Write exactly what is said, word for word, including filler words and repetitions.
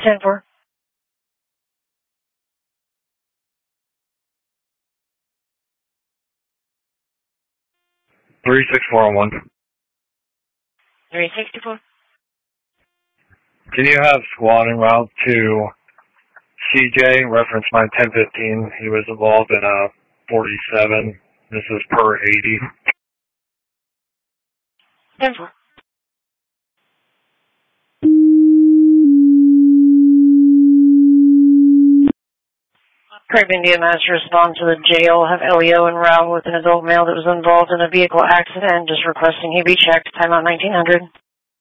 ten four. three six four oh one. three sixty-four. Can you have squad en route to C J, reference line ten fifteen? He was involved in a forty-seven. This is per eighty. ten four. Craig India Master respond to the jail. Have Elio en route with an adult male that was involved in a vehicle accident. Just requesting he be checked. Timeout nineteen hundred.